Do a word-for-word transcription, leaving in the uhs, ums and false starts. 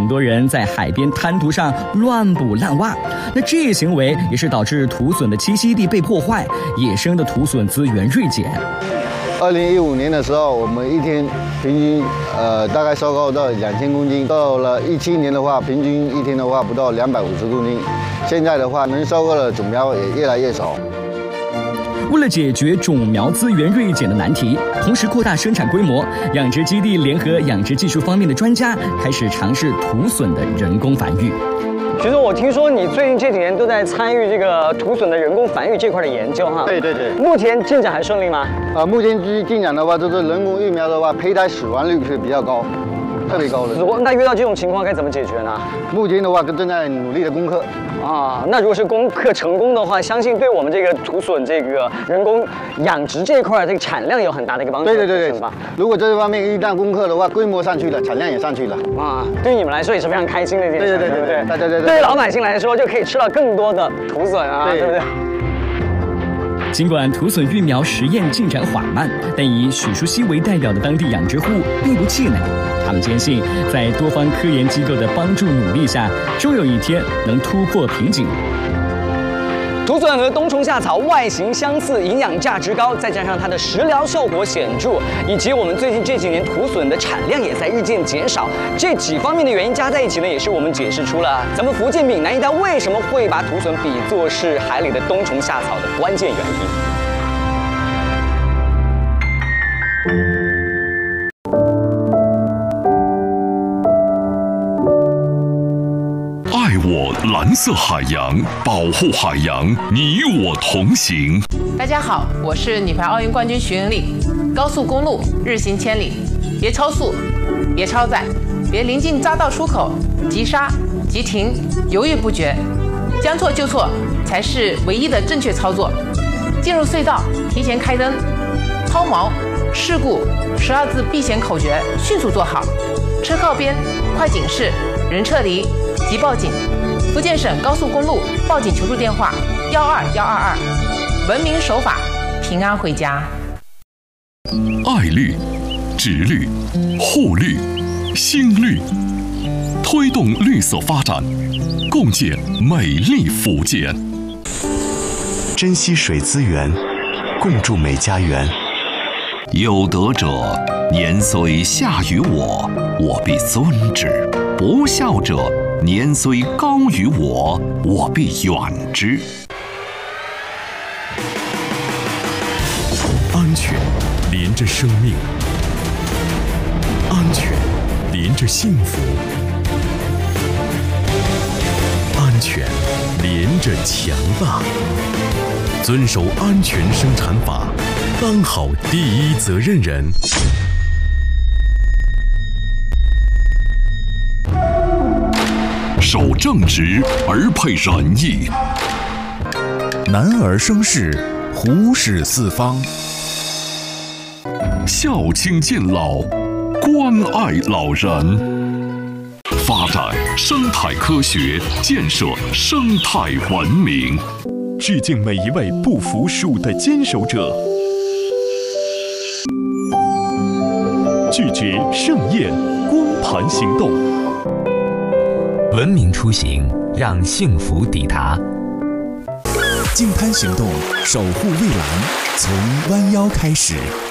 多人在海边滩涂上乱捕滥挖。那这一行为也是导致土笋的栖息地被破坏，野生的土笋资源锐减。 二零一五年的时候，我们一天平均呃大概收购到两千公斤，到了一七年的话，平均一天的话不到两百五十公斤。现在的话，能收购的种苗也越来越少。 为了解决种苗资源锐减的难题，同时扩大生产规模，养殖基地联合养殖技术方面的专家，开始尝试土笋的人工繁育。 徐总，我听说你最近这几年都在参与这个土笋的人工繁育这块的研究哈？ 对对对。 目前进展还顺利吗？ 啊、呃，目前进展的话，就是人工育苗的话，胚胎死亡率是比较高，特别高的。 那遇到这种情况该怎么解决呢？ 目前的话，正在努力的攻克。 啊，那如果是攻克成功的话，相信对我们这个土笋这个人工养殖这一块这个产量有很大的一个帮助。 对对对对，如果这方面一旦攻克的话，规模上去了，产量也上去了。 啊，对于你们来说也是非常开心的一件事， 对对对对对对对对。 对于老百姓来说，就可以吃到更多的土笋啊，对不对？ 尽管土笋育苗实验进展缓慢，但以许淑熙为代表的当地养殖户并不气馁。他们坚信，在多方科研机构的帮助努力下，终有一天能突破瓶颈。 土笋和冬虫夏草外形相似，营养价值高，再加上它的食疗效果显著，以及我们最近这几年土笋的产量也在日渐减少，这几方面的原因加在一起呢，也是我们解释出了咱们福建闽南一带为什么会把土笋比作是海里的冬虫夏草的关键原因。 爱我蓝色海洋，保护海洋，你我同行。 大家好，我是女排奥运冠军徐英丽。高速公路日行千里，别超速，别超载，别临近匝道出口急刹、急停，犹豫不决，将错就错才是唯一的正确操作。进入隧道提前开灯，抛锚、事故十二字避险口诀迅速做好。车靠边，快警示，人撤离，即报警。福建省高速公路报警求助电话：幺二幺二二。文明守法，平安回家。 爱绿、植绿、护绿、新绿，推动绿色发展，共建美丽福建。 珍惜水资源，共筑美家园。 有德者，年虽下于我，我必尊之；不孝者，年虽高于我，我必远之。 安全连着生命，安全连着幸福，安全连着强大。遵守安全生产法，当好第一责任人。 守正直而配仁义， 男儿生事，虎视四方。 孝亲敬老，关爱老人，发展生态科学，建设生态文明。 致敬每一位不服输的坚守者，拒绝盛宴，光盘行动。 文明出行，让幸福抵达。 净滩行动，守护蔚蓝，从弯腰开始。